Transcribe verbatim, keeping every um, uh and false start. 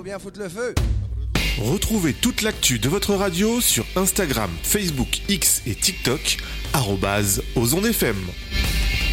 bien foutre le feu. Retrouvez toute l'actu de votre radio sur Instagram, Facebook, X et TikTok, arobase Ozon F M.